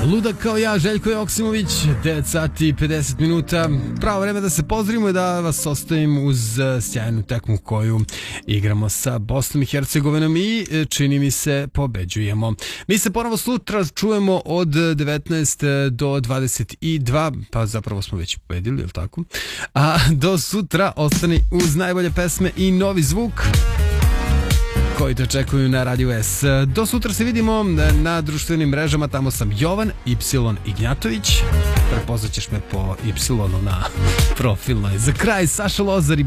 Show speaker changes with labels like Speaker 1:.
Speaker 1: Ludak kao ja, Željko Joksimović, 9 sati i 50 minuta. Pravo vreme da se pozdravimo i da vas ostavim uz sjajnu tekmu koju igramo sa Bosnom i Hercegovinom i čini mi se pobeđujemo. Mi se ponovo sutra čujemo od 19 do 22, pa zapravo smo već pobedili, je li tako? A do sutra ostani uz najbolje pesme i novi zvuk koji te očekuju na Radio S. Do sutra se vidimo na društvenim mrežama, tamo sam Jovan Y Ignjatović. Prepoznaćeš me po Y na profilnoj. Za kraj Saša Lozar i